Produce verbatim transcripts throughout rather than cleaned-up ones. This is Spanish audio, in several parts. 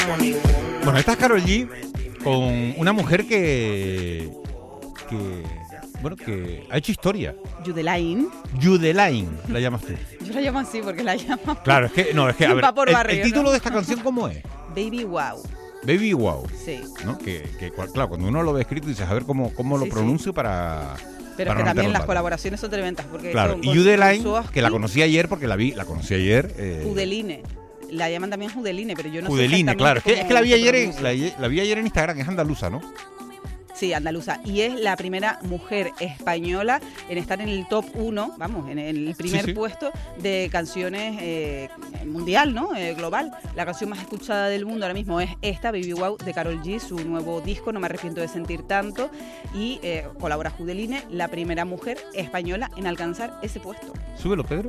Bueno, esta es Karol G con una mujer que... que bueno, que ha hecho historia. Yudelain. Yudelain, la llamas tú. Yo la llamo así porque la llamo... Claro, es que... No, es que, a ver, Va por el, barrio, el título ¿no? de esta canción, ¿cómo es? Baby Wow. Baby Wow. Sí. ¿No? Que, que, claro, cuando uno lo ve escrito dices, a ver cómo, cómo lo Sí, pronuncio sí. para... Pero para es que no también meterlo las en colaboraciones son tremendas. Porque Claro, con, y con Yudelain, Suoski, que la conocí ayer porque la vi, la conocí ayer. Eh, Judeline. La llaman también Judeline, pero yo no Judeline, sé claro. Es que, es que la vi se ayer en, pronuncia. la, la vi ayer en Instagram, es andaluza, ¿no? Sí, andaluza. Y es la primera mujer española en estar en el top uno, vamos, en el primer Sí, sí. puesto de canciones eh, mundial, ¿no? Eh, global. La canción más escuchada del mundo ahora mismo es esta, Baby Wow, de Karol G, su nuevo disco, No me arrepiento de sentir tanto. Y eh, colabora Judeline, la primera mujer española en alcanzar ese puesto. Súbelo, Pedro.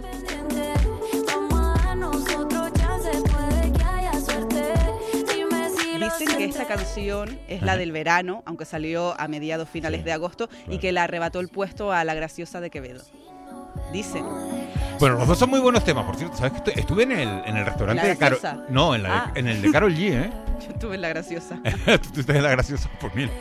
Dicen que esta canción es la del verano, aunque salió a mediados finales Sí, de agosto, claro. y que le arrebató el puesto a La Graciosa de Quevedo. Dicen. Bueno, los dos son muy buenos temas, por cierto. ¿Sabes que estu- estuve en el, en el restaurante ¿La de Karol? Graciosa? No, en, la de- Ah. en el de Karol G, ¿eh? Yo estuve en La Graciosa. Tú estás en la graciosa, pues mira.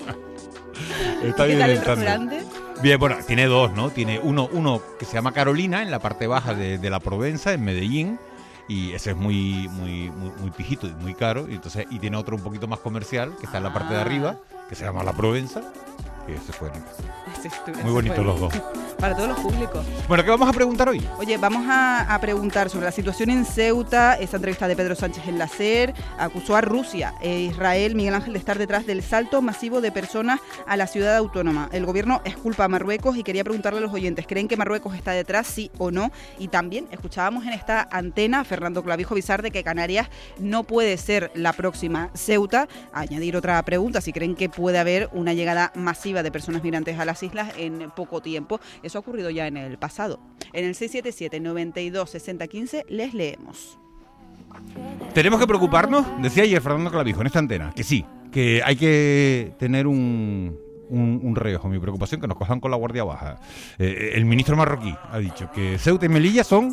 Está ¿Qué bien tal el entrando. restaurante? Bien, bueno, tiene dos, ¿no? Tiene uno, uno que se llama Carolina, en la parte baja de, de la Provenza, en Medellín. Y ese es muy, muy, muy, muy pijito y muy caro. Y, entonces, y tiene otro un poquito más comercial, que está en la parte de Ah. arriba, que se llama La Provenza. Que ese fue Sí, estuve- muy ese bonitos fue- los dos. Para todos los públicos. Bueno, ¿qué vamos a preguntar hoy? Oye, vamos a, a preguntar sobre la situación en Ceuta. Esta entrevista de Pedro Sánchez en la SER acusó a Rusia e Israel, Miguel Ángel, de estar detrás del salto masivo de personas a la ciudad autónoma. El gobierno exculpa a Marruecos y quería preguntarle a los oyentes, ¿creen que Marruecos está detrás, sí o no? Y también escuchábamos en esta antena a Fernando Clavijo avisar de que Canarias no puede ser la próxima Ceuta. Añadir otra pregunta, si creen que puede haber una llegada masiva de personas migrantes a las islas en poco tiempo. Eso ha ocurrido ya en el pasado. En el seis siete siete, noventa y dos, sesenta, quince les leemos. ¿Tenemos que preocuparnos? Decía ayer Fernando Clavijo en esta antena, que sí, que hay que tener un, un, un reojo. Mi preocupación que nos cojan con la guardia baja. Eh, el ministro marroquí ha dicho que Ceuta y Melilla son,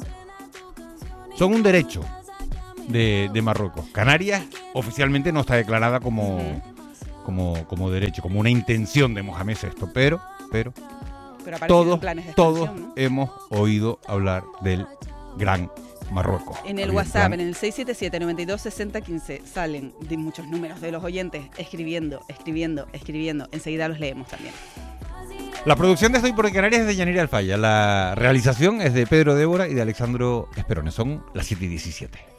son un derecho de, de Marruecos. Canarias oficialmente no está declarada como, Ujú. como, como derecho, como una intención de Mohamed sexto, pero, pero Pero aparecen todos, planes de todos expansión, ¿no? hemos oído hablar del Gran Marruecos. En el Del WhatsApp, gran- en el seis siete siete, noventa y dos, sesenta, quince, salen de muchos números de los oyentes escribiendo, escribiendo, escribiendo. Enseguida los leemos también. La producción de Estoy por Canarias es de Yanira Alfaya. La realización es de Pedro Débora y de Alexandro Esperone. Son las siete y diecisiete.